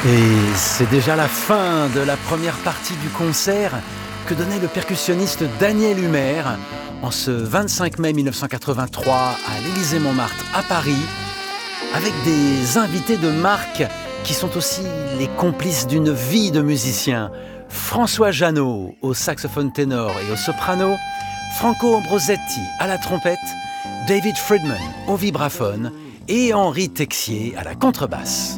Et c'est déjà la fin de la première partie du concert que donnait le percussionniste Daniel Humer en ce 25 mai 1983 à l'Élysée-Montmartre à Paris, avec des invités de marque qui sont aussi les complices d'une vie de musicien. François Jeannot au saxophone ténor et au soprano, Franco Ambrosetti à la trompette, David Friedman au vibraphone et Henri Texier à la contrebasse.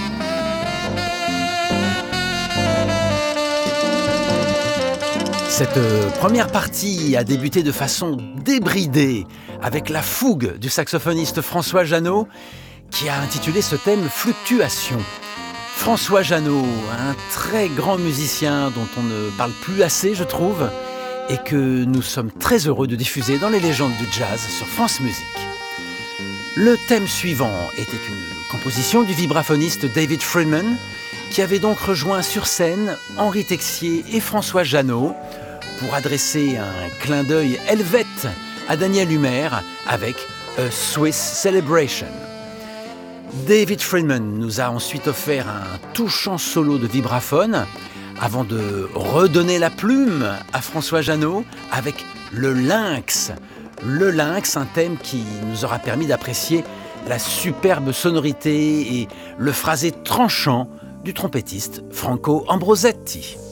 Cette première partie a débuté de façon débridée avec la fougue du saxophoniste François Jeannot qui a intitulé ce thème « Fluctuation ». François Jeannot, un très grand musicien dont on ne parle plus assez, je trouve, et que nous sommes très heureux de diffuser dans les légendes du jazz sur France Musique. Le thème suivant était une composition du vibraphoniste David Friedman, qui avait donc rejoint sur scène Henri Texier et François Jeannot pour adresser un clin d'œil helvète à Daniel Humer avec A Swiss Celebration. David Friedman nous a ensuite offert un touchant solo de vibraphone avant de redonner la plume à François Jeannot avec le lynx. Le lynx, un thème qui nous aura permis d'apprécier la superbe sonorité et le phrasé tranchant du trompettiste Franco Ambrosetti.